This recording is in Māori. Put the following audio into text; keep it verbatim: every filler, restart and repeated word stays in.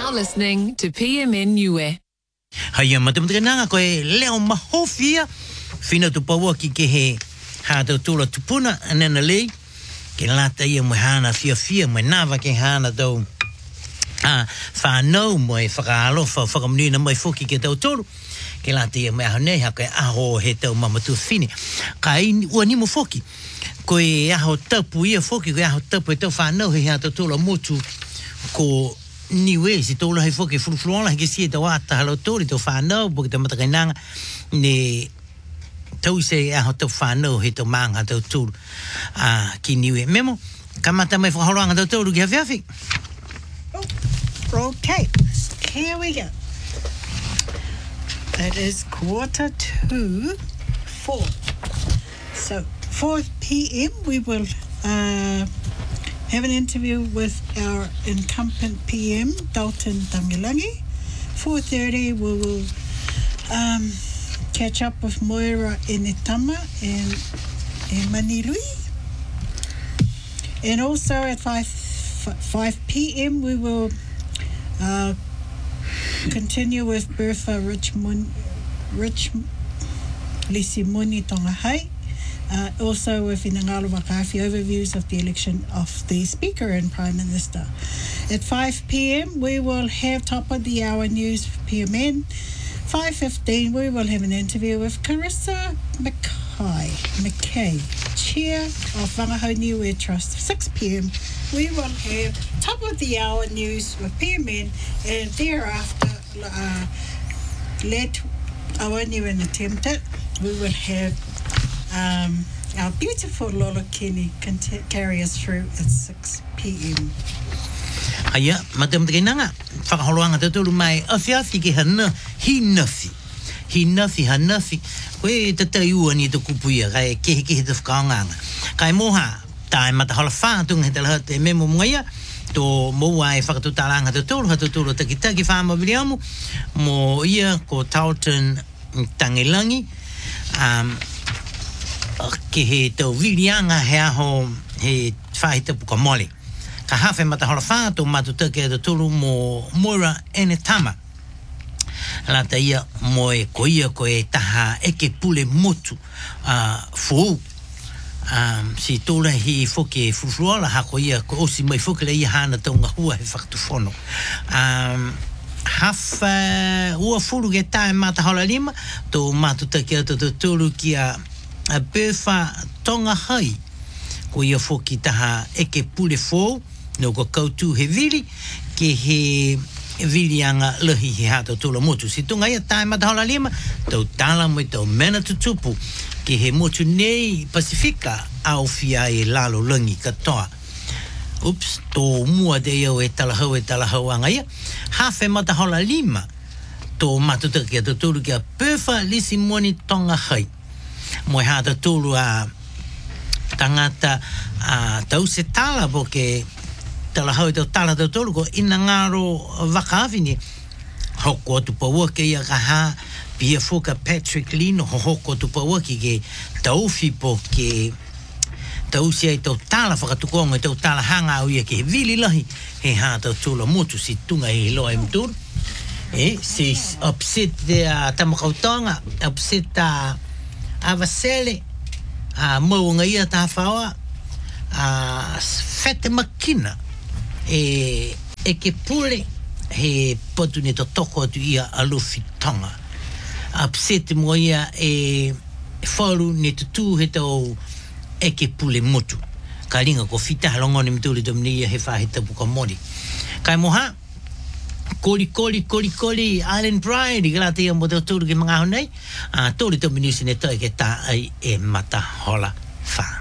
now listening to P M N Niue. Haia matematika nanga koe leo mahofia fina tu pawa ki ke he ha to tula tupuna anena lei ke lata ia mo hana fia fia mo nava ke hana do ah fa no mo e fakalo fa fa mni na mai foki ke to tolu ke lata ia mo hane ha ke aho he to mama tu fini kai wani mo foki koe aho tapu ia foki koe aho tapu to fa no he ha to tula mutu ko niwe si tolo hai foki fulfluola ke si to ata halo tori to fa no porque te mata nanga ne tau se a to fa no he to manga to tu a ki niwe memo kamata mai fo holanga to tu ki hafi okay here we go. It is quarter to four, so four p.m. we will uh have an interview with our incumbent P M, Dalton Tamilangi. four thirty, we will um, catch up with Moira Enetama in, in Manilui. And also at five p.m. we will uh, continue with Bertha Richmond, Rich, Lisimoni Tongahai. Uh, also with Inangalo Wakafi overviews of the election of the Speaker and Prime Minister. At five p.m. we will have top of the hour news for P M N. five fifteen we will have an interview with Carissa McKay, McKay Chair of Wangahau Niue Trust. six p.m. we will have top of the hour news with P M N, and thereafter uh, let our new and attempted we will have Um, our beautiful Lola Kenny can t- carry us through at six p.m. Aya, madam Drenanga, whakaholoanga te tolu mai, awhiawhi ki hana, hi nafi. Hi nafi, ha nafi. Koe te tau ua ni te kupuia, kai kehe kehe te whakaonganga. Kai moha, tae mata hala whātunga he talaha te memo mungaia, tō moua e whakatutalanga te tolu, ha te tolu taki taki whāma viliamu, mo ia ko Dalton Tamilangi, um, ke he tau vilianga he aho he whahi te puka mole. Ka hawhi mata hala whātou matu take te tolu mo Moira Enetama. Lata ia mo e ko ia ko e taha eke pule motu uh, fuu. Um, si tōla hi foke fufruala ha ko ia ko osi mai foke le ia hana taunga hua he whakatufono. Um, hawha ua furu ke tae mata hala lima tō matu take te tolu ki a a Bertha Tongahai ko ia foki taha eke pule fōu no ko kautu he vili ke he vilianga lahi he hata tula motu si tunga ia tae matahala lima tau tala mo tau mena tutupu ke he motu nei Pasifika au fia e lalo langi katoa ups tō mua de iau e talahau e talahau anga ia hawhe matahala lima tō matutaka kia tuturu kia Bertha Lisimoni Tongahai mo hata tulu a tangata a tau se tala porque tala hau tau tala tau tulu ko ina ngaro wakawini hoko tu paua ke ia kaha pia foka Patrick Lino hoko tu paua ki ke tau fipo ke tau se tau tala whakatukonga tau tala hanga au ia ke vili lahi he hata tulu motu si tunga he loa imtur eh si upset de a tamakautonga upset a avasele a mounga ia ta whaua a fete makina e e ke pule he potu ne to toko atu ia alufi tonga upset mo ia e whauru ne tutu he tau e ke pule motu ka ringa ko fita halongoni mtuli domni ia he whahita puka mori kai moha Koli, koli, koli, koli, Island Pride, i glata ia mo te tūru ki mga honei, a tōri tō minisi ne tōi ke tā ai e mata hola wha.